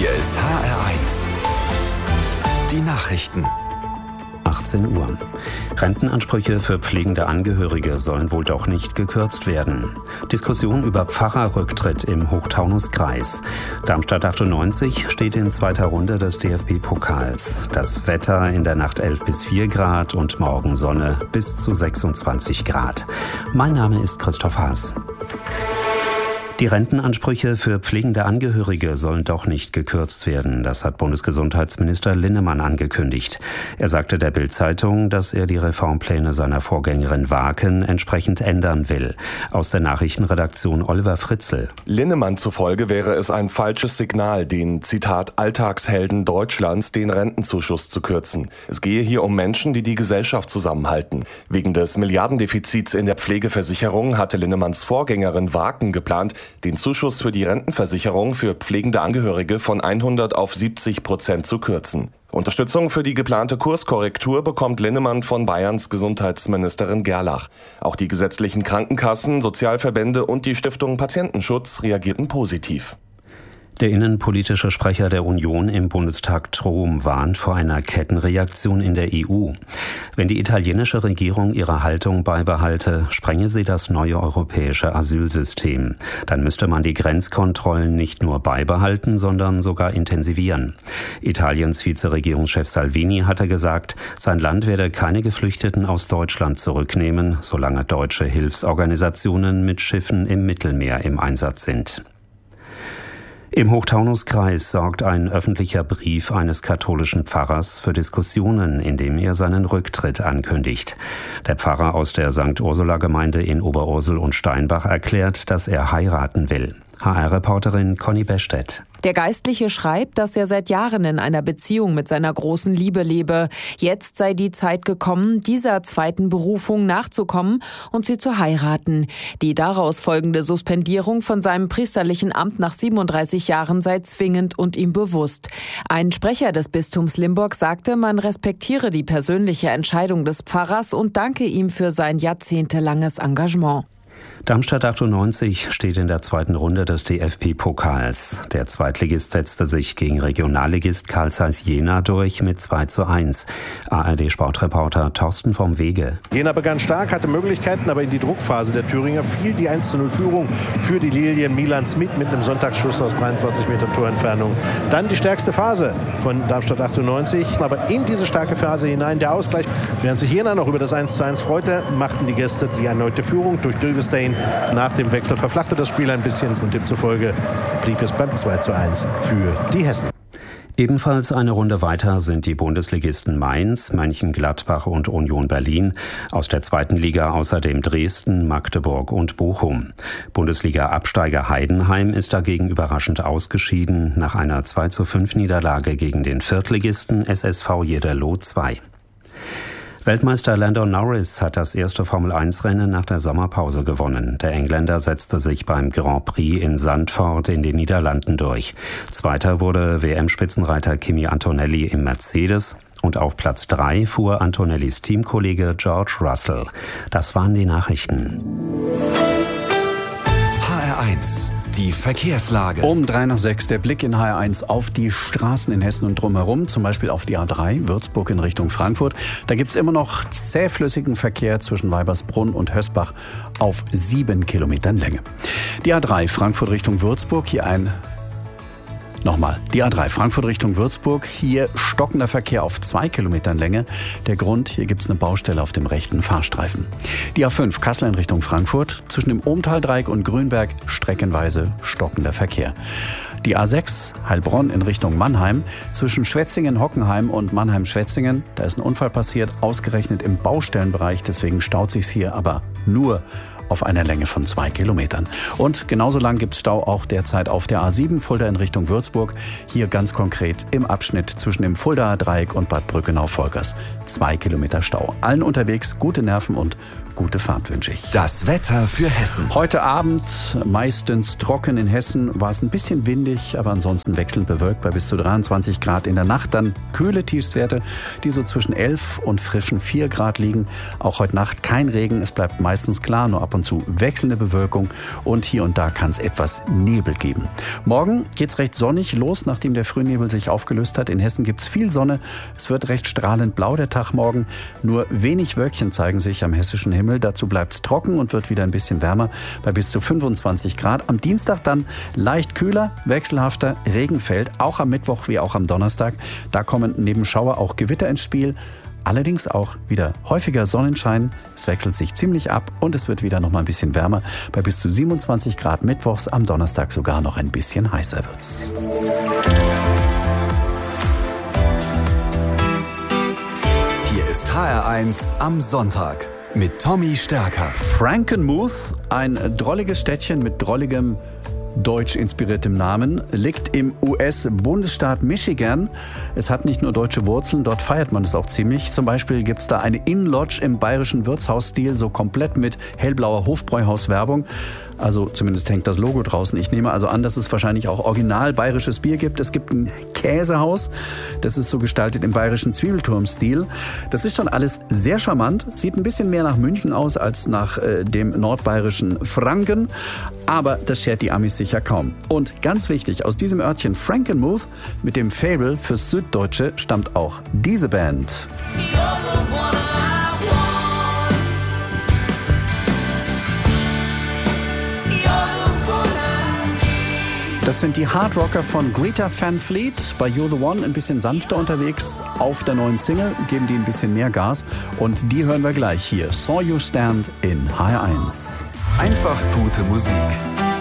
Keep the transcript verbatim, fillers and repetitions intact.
Hier ist H R eins. Die Nachrichten. achtzehn Uhr. Rentenansprüche für pflegende Angehörige sollen wohl doch nicht gekürzt werden. Diskussion über Pfarrerrücktritt im Hochtaunuskreis. Darmstadt achtundneunzig steht in zweiter Runde des D F B-Pokals. Das Wetter in der Nacht elf bis vier Grad und morgen Sonne bis zu sechsundzwanzig Grad. Mein Name ist Christoph Haas. Die Rentenansprüche für pflegende Angehörige sollen doch nicht gekürzt werden. Das hat Bundesgesundheitsminister Linnemann angekündigt. Er sagte der Bild-Zeitung, dass er die Reformpläne seiner Vorgängerin Waken entsprechend ändern will. Aus der Nachrichtenredaktion Oliver Fritzl. Linnemann zufolge wäre es ein falsches Signal, den, Zitat, Alltagshelden Deutschlands den Rentenzuschuss zu kürzen. Es gehe hier um Menschen, die die Gesellschaft zusammenhalten. Wegen des Milliardendefizits in der Pflegeversicherung hatte Linnemanns Vorgängerin Waken geplant, den Zuschuss für die Rentenversicherung für pflegende Angehörige von hundert auf siebzig Prozent zu kürzen. Unterstützung für die geplante Kurskorrektur bekommt Linnemann von Bayerns Gesundheitsministerin Gerlach. Auch die gesetzlichen Krankenkassen, Sozialverbände und die Stiftung Patientenschutz reagierten positiv. Der innenpolitische Sprecher der Union im Bundestag Trom warnt vor einer Kettenreaktion in der E U. Wenn die italienische Regierung ihre Haltung beibehalte, sprenge sie das neue europäische Asylsystem. Dann müsste man die Grenzkontrollen nicht nur beibehalten, sondern sogar intensivieren. Italiens Vizeregierungschef Salvini hatte gesagt, sein Land werde keine Geflüchteten aus Deutschland zurücknehmen, solange deutsche Hilfsorganisationen mit Schiffen im Mittelmeer im Einsatz sind. Im Hochtaunuskreis sorgt ein öffentlicher Brief eines katholischen Pfarrers für Diskussionen, in dem er seinen Rücktritt ankündigt. Der Pfarrer aus der Sankt Ursula-Gemeinde in Oberursel und Steinbach erklärt, dass er heiraten will. H R-Reporterin Conny Bestedt. Der Geistliche schreibt, dass er seit Jahren in einer Beziehung mit seiner großen Liebe lebe. Jetzt sei die Zeit gekommen, dieser zweiten Berufung nachzukommen und sie zu heiraten. Die daraus folgende Suspendierung von seinem priesterlichen Amt nach siebenunddreißig Jahren sei zwingend und ihm bewusst. Ein Sprecher des Bistums Limburg sagte, man respektiere die persönliche Entscheidung des Pfarrers und danke ihm für sein jahrzehntelanges Engagement. Darmstadt achtundneunzig steht in der zweiten Runde des D F B-Pokals. Der Zweitligist setzte sich gegen Regionalligist Carl Zeiss Jena durch mit zwei zu eins. A R D-Sportreporter Thorsten vom Wege. Jena begann stark, hatte Möglichkeiten, aber in die Druckphase der Thüringer fiel die eins zu null Führung für die Lilien. Milan Smith mit einem Sonntagsschuss aus dreiundzwanzig Metern Torentfernung. Dann die stärkste Phase von Darmstadt achtundneunzig, aber in diese starke Phase hinein der Ausgleich. Während sich Jena noch über das eins zu eins freute, machten die Gäste die erneute Führung durch Dülvestein. Nach dem Wechsel verflachte das Spiel ein bisschen und demzufolge blieb es beim zwei zu eins für die Hessen. Ebenfalls eine Runde weiter sind die Bundesligisten Mainz, Mönchengladbach und Union Berlin. Aus der zweiten Liga außerdem Dresden, Magdeburg und Bochum. Bundesliga-Absteiger Heidenheim ist dagegen überraschend ausgeschieden nach einer zwei zu fünf Niederlage gegen den Viertligisten S S V Jederloh zwei. Weltmeister Lando Norris hat das erste Formel eins Rennen nach der Sommerpause gewonnen. Der Engländer setzte sich beim Grand Prix in Zandvoort in den Niederlanden durch. Zweiter wurde W M-Spitzenreiter Kimi Antonelli im Mercedes und auf Platz drei fuhr Antonellis Teamkollege George Russell. Das waren die Nachrichten. H R eins. Die Verkehrslage. Um drei nach sechs der Blick in H R eins auf die Straßen in Hessen und drumherum, zum Beispiel auf die A drei, Würzburg in Richtung Frankfurt. Da gibt es immer noch zähflüssigen Verkehr zwischen Weibersbrunn und Hösbach auf sieben Kilometern Länge. Die A drei, Frankfurt Richtung Würzburg, hier ein... Nochmal, die A drei, Frankfurt Richtung Würzburg, hier stockender Verkehr auf zwei Kilometern Länge. Der Grund, hier gibt es eine Baustelle auf dem rechten Fahrstreifen. Die A fünf, Kassel in Richtung Frankfurt, zwischen dem Ohmtaldreieck und Grünberg streckenweise stockender Verkehr. Die A sechs, Heilbronn in Richtung Mannheim, zwischen Schwetzingen-Hockenheim und Mannheim-Schwetzingen, da ist ein Unfall passiert, ausgerechnet im Baustellenbereich, deswegen staut sich's hier aber nur auf einer Länge von zwei Kilometern. Und genauso lang gibt es Stau auch derzeit auf der A sieben, Fulda in Richtung Würzburg. Hier ganz konkret im Abschnitt zwischen dem Fuldaer Dreieck und Bad Brückenau-Volkers. Zwei Kilometer Stau. Allen unterwegs gute Nerven und gute Fahrt wünsche ich. Das Wetter für Hessen. Heute Abend meistens trocken in Hessen, war es ein bisschen windig, aber ansonsten wechselnd bewölkt bei bis zu dreiundzwanzig Grad. In der Nacht dann kühle Tiefstwerte, die so zwischen elf und frischen vier Grad liegen. Auch heute Nacht kein Regen, es bleibt meistens klar, nur ab und zu wechselnde Bewölkung und hier und da kann es etwas Nebel geben. Morgen geht's recht sonnig los, nachdem der Frühnebel sich aufgelöst hat. In Hessen gibt's viel Sonne, es wird recht strahlend blau der Tag morgen. Nur wenig Wölkchen zeigen sich am hessischen Himmel. Dazu bleibt es trocken und wird wieder ein bisschen wärmer bei bis zu fünfundzwanzig Grad. Am Dienstag dann leicht kühler, wechselhafter, Regen fällt, auch am Mittwoch wie auch am Donnerstag. Da kommen neben Schauer auch Gewitter ins Spiel. Allerdings auch wieder häufiger Sonnenschein. Es wechselt sich ziemlich ab und es wird wieder noch mal ein bisschen wärmer. Bei bis zu siebenundzwanzig Grad mittwochs, am Donnerstag sogar noch ein bisschen heißer wird's. Hier ist H R eins am Sonntag mit Tommy Stärker. Frankenmuth, ein drolliges Städtchen mit drolligem deutsch inspiriertem Namen, liegt im U S-Bundesstaat Michigan. Es hat nicht nur deutsche Wurzeln, dort feiert man es auch ziemlich. Zum Beispiel gibt es da eine Inn-Lodge im bayerischen Wirtshausstil, so komplett mit hellblauer Hofbräuhaus-Werbung. Also zumindest hängt das Logo draußen. Ich nehme also an, dass es wahrscheinlich auch original bayerisches Bier gibt. Es gibt ein Käsehaus, das ist so gestaltet im bayerischen Zwiebelturm-Stil. Das ist schon alles sehr charmant, sieht ein bisschen mehr nach München aus als nach äh, dem nordbayerischen Franken. Aber das schert die Amis sicher kaum. Und ganz wichtig, aus diesem Örtchen Frankenmuth mit dem Faible fürs Süddeutsche stammt auch diese Band. Das sind die Hardrocker von Greta Van Fleet, bei You're the One ein bisschen sanfter unterwegs. Auf der neuen Single geben die ein bisschen mehr Gas und die hören wir gleich hier. Saw You Stand in H R eins. Einfach gute Musik.